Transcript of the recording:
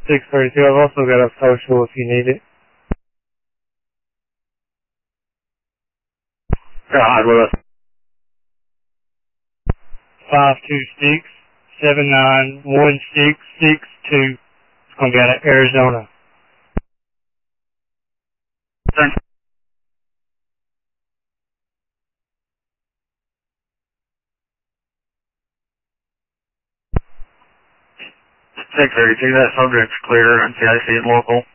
632. I've also got a social if you need it. God, with us. 526-791662. It's going to be out of Arizona. Turn. 632, that subject's clear, NCIC and local.